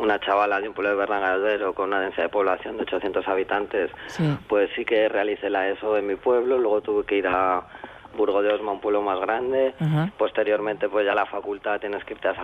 una chavala de un pueblo de Bernardo con una densidad de población de 800 habitantes, Sí. pues sí que realicé la ESO en mi pueblo, luego tuve que ir a Burgo de Osma, un pueblo más grande. Ajá. Posteriormente, pues ya la facultad tienes que irte a